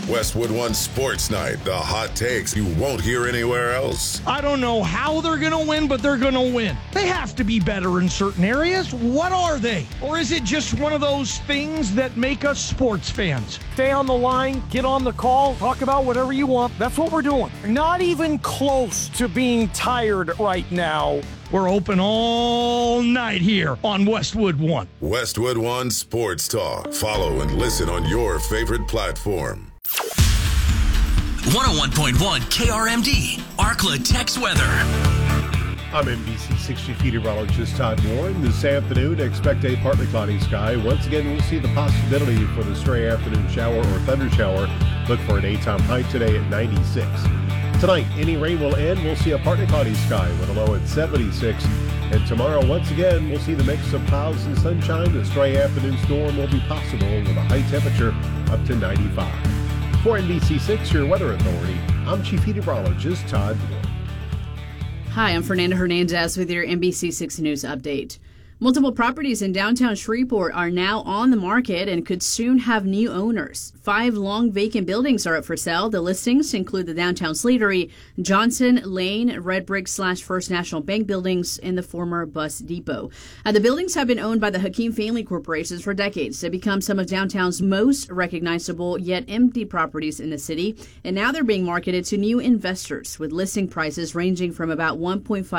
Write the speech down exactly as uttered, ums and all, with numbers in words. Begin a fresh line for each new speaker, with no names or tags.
Westwood One Sports Night, the hot takes you won't hear anywhere else.
I don't know how they're going to win, but they're going to win. They have to be better in certain areas. What are they? Or is it just one of those things that make us sports fans?
Stay on the line, get on the call, talk about whatever you want. That's what we're doing. Not even close to being tired right now.
We're open all night here on Westwood One.
Westwood One Sports Talk. Follow and listen on your favorite platform.
one oh one point one K R M D, Arkla Tex Weather.
I'm N B C six Chief Meteorologist Todd Warren. This afternoon, expect a partly cloudy sky. Once again, we'll see the possibility for the stray afternoon shower or thunder shower. Look for a daytime high today at ninety-six. Tonight, any rain will end. We'll see a partly cloudy sky with a low at seventy-six. And tomorrow, once again, we'll see the mix of clouds and sunshine. A stray afternoon storm will be possible with a high temperature up to ninety-five. For N B C six, your weather authority, I'm Chief Meteorologist Todd Warren.
Hi, I'm Fernanda Hernandez with your N B C six News Update. Multiple properties in downtown Shreveport are now on the market and could soon have new owners. Five long vacant buildings are up for sale. The listings include the downtown Slatery, Johnson Lane, Red Brick slash First National Bank buildings, and the former bus depot. Uh, the buildings have been owned by the Hakeem family corporations for decades. They become some of downtown's most recognizable yet empty properties in the city, and now they're being marketed to new investors with listing prices ranging from about one point five